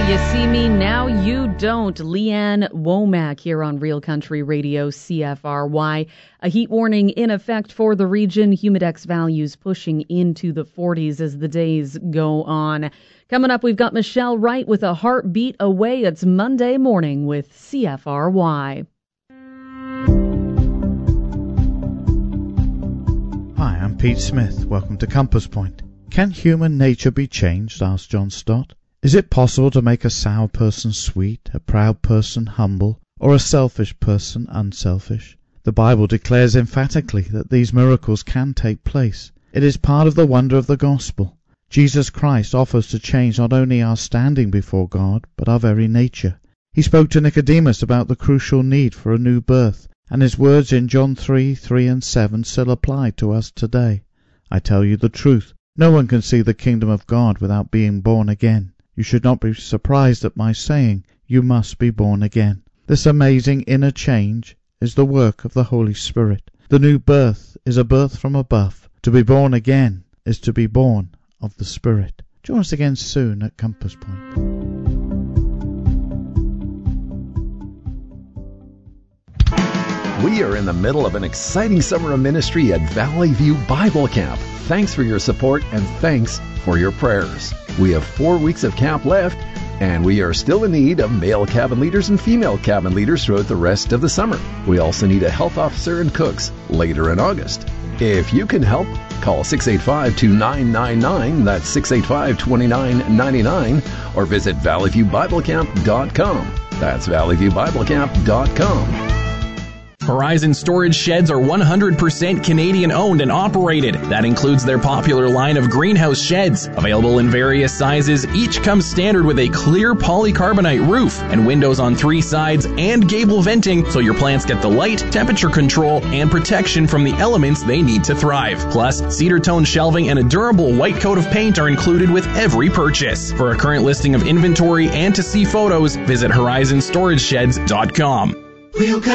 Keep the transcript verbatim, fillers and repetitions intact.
you see me, now you don't. Leanne Womack here on Real Country Radio, C F R Y. A heat warning in effect for the region. Humidex values pushing into the forties as the days go on. Coming up, we've got Michelle Wright with A Heartbeat Away. It's Monday morning with C F R Y. Hi, I'm Pete Smith. Welcome to Compass Point. Can human nature be changed? Asked John Stott. Is it possible to make a sour person sweet, a proud person humble, or a selfish person unselfish? The Bible declares emphatically that these miracles can take place. It is part of the wonder of the gospel. Jesus Christ offers to change not only our standing before God, but our very nature. He spoke to Nicodemus about the crucial need for a new birth, and his words in John three, three and seven still apply to us today. I tell you the truth, no one can see the kingdom of God without being born again. You should not be surprised at my saying, you must be born again. This amazing inner change is the work of the Holy Spirit. The new birth is a birth from above. To be born again is to be born of the Spirit. Join us again soon at Compass Point. We are in the middle of an exciting summer of ministry at Valley View Bible Camp. Thanks for your support and thanks for your prayers. We have four weeks of camp left, and we are still in need of male cabin leaders and female cabin leaders throughout the rest of the summer. We also need a health officer and cooks later in August. If you can help, call six eight five, two nine nine nine, that's six eight five, two nine nine nine, or visit valley view bible camp dot com. That's valley view bible camp dot com. Horizon Storage Sheds are one hundred percent Canadian owned and operated. That includes their popular line of greenhouse sheds. Available in various sizes, each comes standard with a clear polycarbonate roof and windows on three sides and gable venting so your plants get the light, temperature control, and protection from the elements they need to thrive. Plus, cedar tone shelving and a durable white coat of paint are included with every purchase. For a current listing of inventory and to see photos, visit horizon storage sheds dot com. Real